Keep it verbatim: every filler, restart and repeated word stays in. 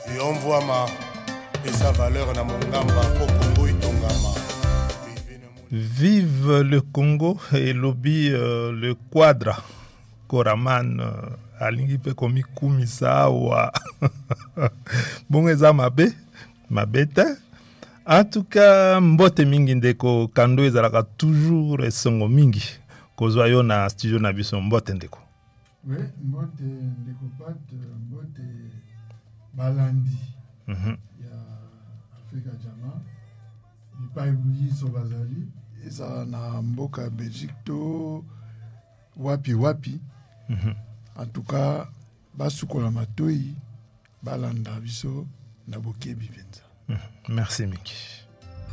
et envoie-ma et sa valeur na mongamba po Congo itongama. Vive le Congo et lobby euh, le quadra Koraman euh, alingi pe komi kumisa wa bongeza mabe mabete. En tout cas, mbote mingi ndeko kando ezalaka toujours esongo mingi kozwa yo na studio na biso mbote ndeko. Oui, mbote ndeko pat mbote balandi. Mhm. Mm ya Afrika Jama. Bipa ibuli so bazali eza na mboka Belgique to wapi wapi. Mhm. En tout cas, basukola matoi balanda biso na bokebi benza. Merci Miki.